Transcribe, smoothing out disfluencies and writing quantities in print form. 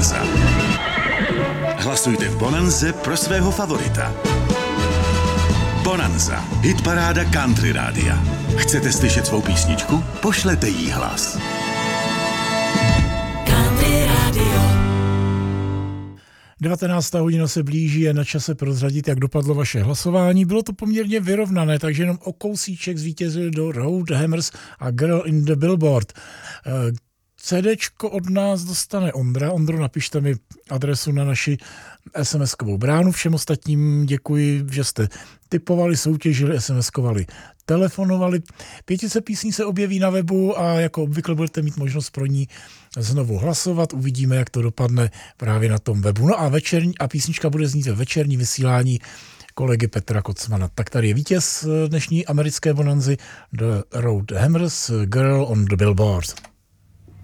Bonanza. Hlasujte v Bonanze pro svého favorita. Bonanza. Hitparáda Country Rádia. Chcete slyšet svou písničku? Pošlete jí hlas. Country Radio. 19. hodina se blíží, je na čase prozradit, jak dopadlo vaše hlasování. Bylo to poměrně vyrovnané, takže jenom o kousíček zvítězili do Roadhammers a Girl in the Billboard. CDčko od nás dostane Ondra. Ondro, napište mi adresu na naši SMS-kovou bránu. Všem ostatním děkuji, že jste tipovali, soutěžili, SMS-kovali, telefonovali. 500 písní se objeví na webu a jako obvykle budete mít možnost pro ní znovu hlasovat. Uvidíme, jak to dopadne právě na tom webu. No a písnička bude znít ve večerní vysílání kolegy Petra Kocmana. Tak tady je vítěz dnešní americké bonanzy, The Roadhammers, Girl on the Billboard.